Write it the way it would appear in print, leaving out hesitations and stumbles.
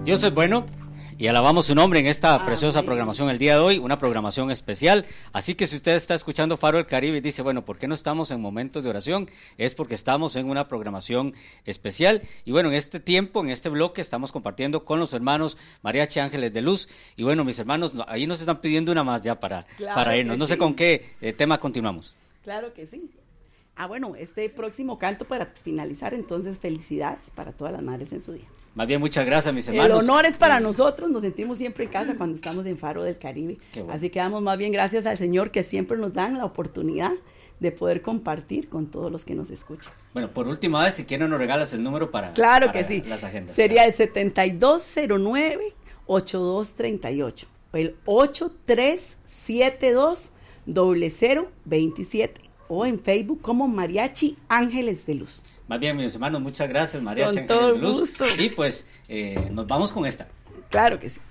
Dios es bueno y alabamos su nombre en esta preciosa programación el día de hoy, una programación especial. Así que si usted está escuchando Faro del Caribe y dice, bueno, ¿por qué no estamos en momentos de oración? Es porque estamos en una programación especial. Y bueno, en este tiempo, en este bloque, estamos compartiendo con los hermanos Mariachi Ángeles de Luz. Y bueno, mis hermanos, ahí nos están pidiendo una más ya para irnos. No sé con qué tema continuamos. Claro que sí. Bueno, este próximo canto para finalizar, entonces felicidades para todas las madres en su día. Más bien, muchas gracias, mis hermanos. El honor es para nosotros, nos sentimos siempre en casa cuando estamos en Faro del Caribe. Bueno. Así que damos más bien gracias al Señor que siempre nos dan la oportunidad de poder compartir con todos los que nos escuchan. Bueno, por última vez, si quieren nos regalas el número para que sí. Las agendas. Sería el 7209-8238, el 8372-0027, o en Facebook como Mariachi Ángeles de Luz. Más bien, mis hermanos, muchas gracias, Mariachi Ángeles de Luz. Con todo gusto. Y pues, nos vamos con esta. Claro que sí.